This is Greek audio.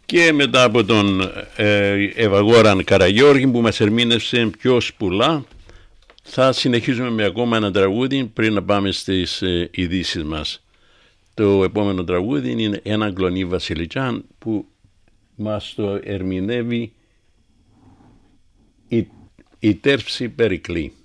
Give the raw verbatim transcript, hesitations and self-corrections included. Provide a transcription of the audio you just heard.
Και μετά από τον ε, Ευαγόραν Καραγιώργη που μας ερμήνευσε πιο σπουλά, θα συνεχίζουμε με ακόμα ένα τραγούδι πριν να πάμε στις ε, ειδήσεις μας. Το επόμενο τραγούδι είναι ένα κλονί Βασιλιτζάν που μας το ερμηνεύει η, η Τέρψη Περικλή.